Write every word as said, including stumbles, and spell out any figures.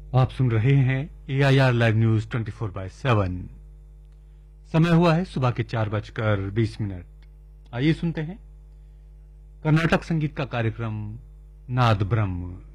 आप सुन रहे हैं ए I R live news twenty four by seven. समय हुआ है सुबह के चार बजकर बीस मिनट। आइए सुनते हैं कर्नाटक संगीत का कार्यक्रम नाद ब्रह्म।